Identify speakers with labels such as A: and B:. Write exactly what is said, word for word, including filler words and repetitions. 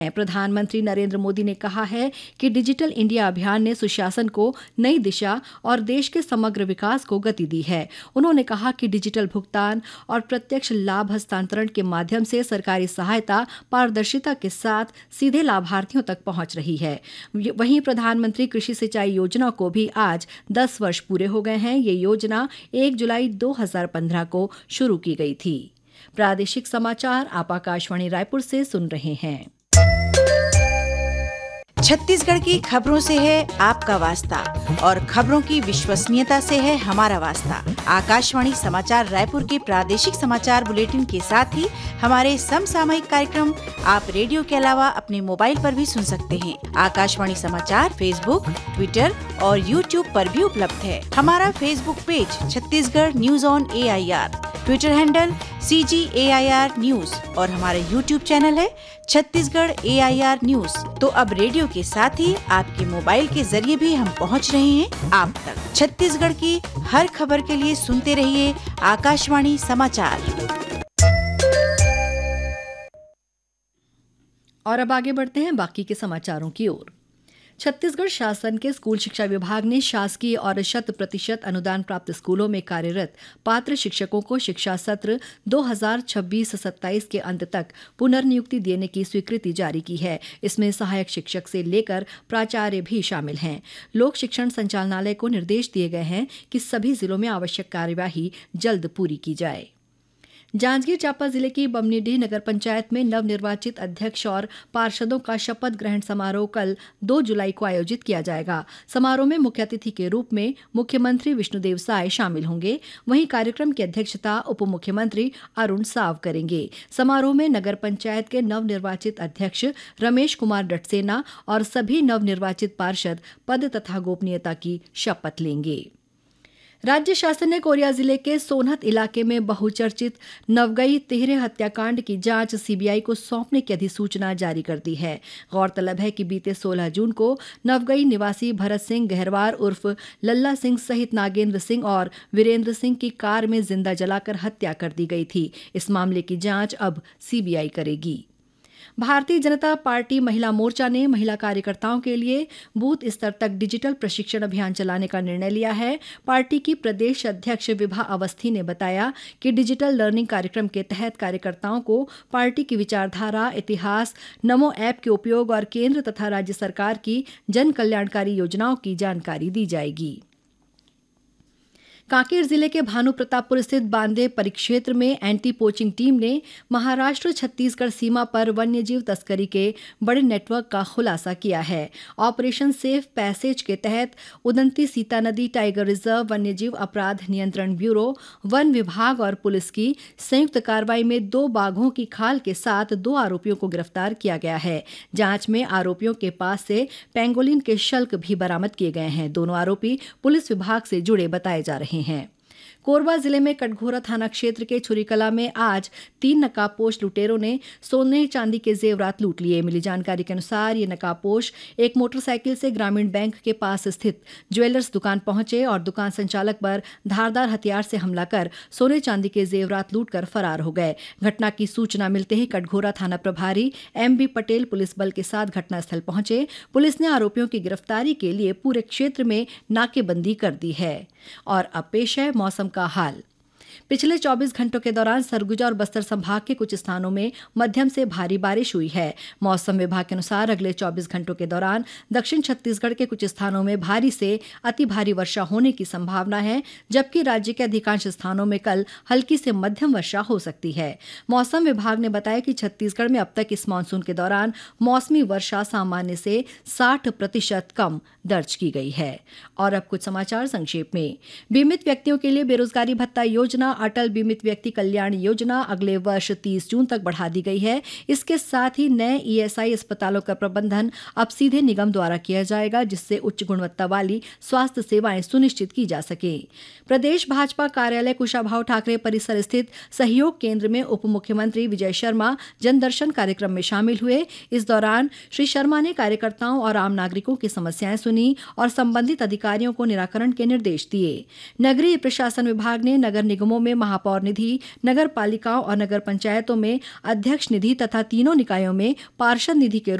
A: प्रधानमंत्री नरेंद्र मोदी ने कहा है कि डिजिटल इंडिया अभियान ने सुशासन को नई दिशा और देश के समग्र विकास को गति दी है। उन्होंने कहा कि डिजिटल भुगतान और प्रत्यक्ष लाभ हस्तांतरण के माध्यम से सरकारी सहायता पारदर्शिता के साथ सीधे लाभार्थियों तक पहुंच रही है। वहीं प्रधानमंत्री कृषि सिंचाई योजना को भी आज दस वर्ष पूरे हो गए हैं। ये योजना एक जुलाई दो हज़ार पंद्रह को शुरू की गई थी। प्रादेशिक समाचार आप आकाशवाणी रायपुर से सुन रहे हैं।
B: छत्तीसगढ़ की खबरों से है आपका वास्ता और खबरों की विश्वसनीयता से है हमारा वास्ता। आकाशवाणी समाचार रायपुर के प्रादेशिक समाचार बुलेटिन के साथ ही हमारे समसामयिक कार्यक्रम आप रेडियो के अलावा अपने मोबाइल पर भी सुन सकते हैं। आकाशवाणी समाचार फेसबुक, ट्विटर और यूट्यूब पर भी उपलब्ध है। हमारा Facebook page Chhattisgarh news on A I R, Twitter handle C ji A I R news और हमारा यूट्यूब चैनल है छत्तीसगढ़ ए आई आर न्यूज। तो अब रेडियो के साथ ही आपके मोबाइल के जरिए भी हम पहुंच रहे हैं आप तक। छत्तीसगढ़ की हर खबर के लिए सुनते रहिए आकाशवाणी समाचार।
A: और अब आगे बढ़ते हैं बाकी के समाचारों की ओर। छत्तीसगढ़ शासन के स्कूल शिक्षा विभाग ने शासकीय और शत प्रतिशत अनुदान प्राप्त स्कूलों में कार्यरत पात्र शिक्षकों को शिक्षा सत्र दो हज़ार छब्बीस सत्ताईस के अंत तक पुनर्नियुक्ति देने की स्वीकृति जारी की है। इसमें सहायक शिक्षक से लेकर प्राचार्य भी शामिल हैं। लोक शिक्षण संचालनालय को निर्देश दिए गए हैं कि सभी जिलों में आवश्यक कार्यवाही जल्द पूरी की जाए। जांजगीर चांपा जिले की बमनीडीह नगर पंचायत में नवनिर्वाचित अध्यक्ष और पार्षदों का शपथ ग्रहण समारोह कल दो जुलाई को आयोजित किया जाएगा। समारोह में मुख्य अतिथि के रूप में मुख्यमंत्री विष्णुदेव साय शामिल होंगे। वहीं कार्यक्रम की अध्यक्षता उप मुख्यमंत्री अरुण साव करेंगे। समारोह में नगर पंचायत के नवनिर्वाचित अध्यक्ष रमेश कुमार डटसेना और सभी नवनिर्वाचित पार्षद पद तथा गोपनीयता की शपथ लेंगे। राज्य शासन ने कोरिया जिले के सोनहत इलाके में बहुचर्चित नवगई तिहरे हत्याकांड की जांच सी बी आई को सौंपने की अधिसूचना जारी कर दी है। गौरतलब है कि बीते सोलह जून को नवगई निवासी भरत सिंह गहरवार उर्फ लल्ला सिंह सहित नागेंद्र सिंह और वीरेंद्र सिंह की कार में जिंदा जलाकर हत्या कर दी गई थी। इस मामले की जांच अब सी बी आई करेगी। भारतीय जनता पार्टी महिला मोर्चा ने महिला कार्यकर्ताओं के लिए बूथ स्तर तक डिजिटल प्रशिक्षण अभियान चलाने का निर्णय लिया है। पार्टी की प्रदेश अध्यक्ष विभा अवस्थी ने बताया कि डिजिटल लर्निंग कार्यक्रम के तहत कार्यकर्ताओं को पार्टी की विचारधारा, इतिहास, नमो ऐप के उपयोग और केंद्र तथा राज्य सरकार की जन कल्याणकारी योजनाओं की जानकारी दी जाएगी। कांकेर जिले के भानु प्रतापपुर स्थित बांदे परिक्षेत्र में एंटी पोचिंग टीम ने महाराष्ट्र छत्तीसगढ़ सीमा पर वन्यजीव तस्करी के बड़े नेटवर्क का खुलासा किया है। ऑपरेशन सेफ पैसेज के तहत उदंती सीता नदी टाइगर रिजर्व, वन्यजीव अपराध नियंत्रण ब्यूरो, वन विभाग और पुलिस की संयुक्त कार्रवाई में दो बाघों की खाल के साथ दो आरोपियों को गिरफ्तार किया गया है। जांच में आरोपियों के पास से पेंगोलिन के शल्क भी बरामद किए गए हैं। दोनों आरोपी पुलिस विभाग से जुड़े बताए जा रहे हैं। कोरबा जिले में कटघोरा थाना क्षेत्र के छुरीकला में आज तीन नकाबपोश लुटेरों ने सोने चांदी के जेवरात लूट लिए। मिली जानकारी के अनुसार ये नकाबपोश एक मोटरसाइकिल से ग्रामीण बैंक के पास स्थित ज्वेलर्स दुकान पहुंचे और दुकान संचालक पर धारदार हथियार से हमला कर सोने चांदी के जेवरात लूटकर फरार हो गए। घटना की सूचना मिलते ही कटघोरा थाना प्रभारी एम बी पटेल पुलिस बल के साथ घटनास्थल पहुंचे। पुलिस ने आरोपियों की गिरफ्तारी के लिए पूरे क्षेत्र में नाकेबंदी कर दी है। और अब पेश है मौसम का हाल। पिछले चौबीस घंटों के दौरान सरगुजा और बस्तर संभाग के कुछ स्थानों में मध्यम से भारी बारिश हुई है। मौसम विभाग के अनुसार अगले चौबीस घंटों के दौरान दक्षिण छत्तीसगढ़ के कुछ स्थानों में भारी से अति भारी वर्षा होने की संभावना है, जबकि राज्य के अधिकांश स्थानों में कल हल्की से मध्यम वर्षा हो सकती है। मौसम विभाग ने बताया कि छत्तीसगढ़ में अब तक इस मानसून के दौरान मौसमी वर्षा सामान्य से साठ प्रतिशत कम दर्ज की गई है। और अब कुछ समाचार संक्षेप में। बीमित व्यक्तियों के लिए बेरोजगारी भत्ता योजना अटल बीमित व्यक्ति कल्याण योजना अगले वर्ष तीस जून तक बढ़ा दी गई है। इसके साथ ही नए ई एस आई अस्पतालों का प्रबंधन अब सीधे निगम द्वारा किया जाएगा, जिससे उच्च गुणवत्ता वाली स्वास्थ्य सेवाएं सुनिश्चित की जा सके। प्रदेश भाजपा कार्यालय कुशाभाऊ ठाकरे परिसर स्थित सहयोग केंद्र में उप मुख्यमंत्री विजय शर्मा जनदर्शन कार्यक्रम में शामिल हुए। इस दौरान श्री शर्मा ने कार्यकर्ताओं और आम नागरिकों की समस्याएं सुनी और संबंधित अधिकारियों को निराकरण के निर्देश दिए। नगरीय प्रशासन विभाग ने नगर निगमों में महापौर निधि, नगर पालिकाओं और नगर पंचायतों में अध्यक्ष निधि तथा तीनों निकायों में पार्षद निधि के